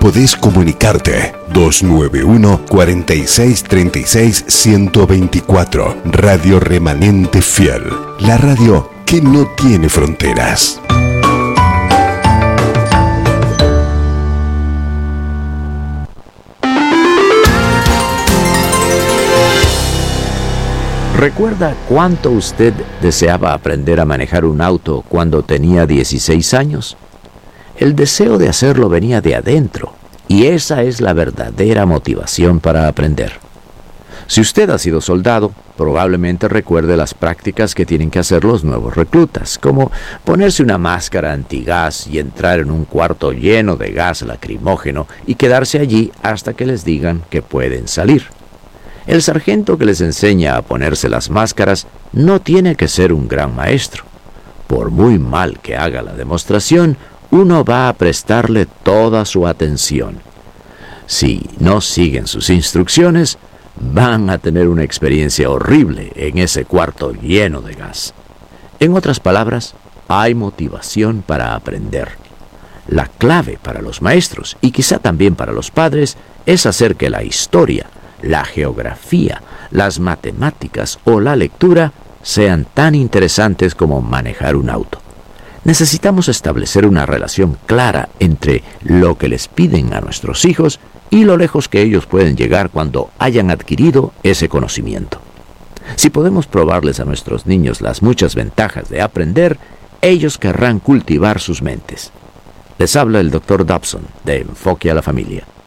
podés comunicarte. 291-4636-124. Radio Remanente Fiel. La radio que no tiene fronteras. ¿Recuerda cuánto usted deseaba aprender a manejar un auto cuando tenía 16 años? El deseo de hacerlo venía de adentro, y esa es la verdadera motivación para aprender. Si usted ha sido soldado, probablemente recuerde las prácticas que tienen que hacer los nuevos reclutas, como ponerse una máscara antigás y entrar en un cuarto lleno de gas lacrimógeno y quedarse allí hasta que les digan que pueden salir. El sargento que les enseña a ponerse las máscaras no tiene que ser un gran maestro. Por muy mal que haga la demostración, uno va a prestarle toda su atención. Si no siguen sus instrucciones, van a tener una experiencia horrible en ese cuarto lleno de gas. En otras palabras, hay motivación para aprender. La clave para los maestros, y quizá también para los padres, es hacer que la historia, la geografía, las matemáticas o la lectura sean tan interesantes como manejar un auto. Necesitamos establecer una relación clara entre lo que les piden a nuestros hijos y lo lejos que ellos pueden llegar cuando hayan adquirido ese conocimiento. Si podemos probarles a nuestros niños las muchas ventajas de aprender, ellos querrán cultivar sus mentes. Les habla el Dr. Dobson de Enfoque a la Familia.